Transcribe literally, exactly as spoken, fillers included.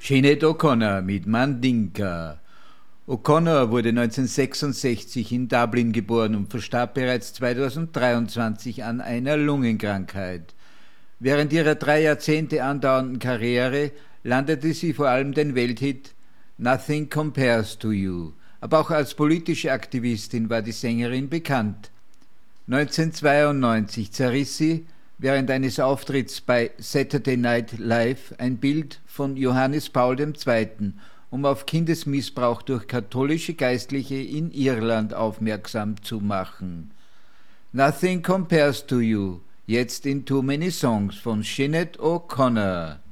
Sinead O'Connor mit Mandinka. O'Connor wurde neunzehnhundertsechsundsechzig in Dublin geboren und verstarb bereits zweitausenddreiundzwanzig an einer Lungenkrankheit. Während ihrer drei Jahrzehnte andauernden Karriere landete sie vor allem den Welthit Nothing Compares to You, aber auch als politische Aktivistin war die Sängerin bekannt. neunzehnhundertzweiundneunzig zerriss sie während eines Auftritts bei Saturday Night Live ein Bild von Johannes Paul der Zweite., um auf Kindesmissbrauch durch katholische Geistliche in Irland aufmerksam zu machen. Nothing Compares to You, jetzt in Too Many Songs von Sinead O'Connor.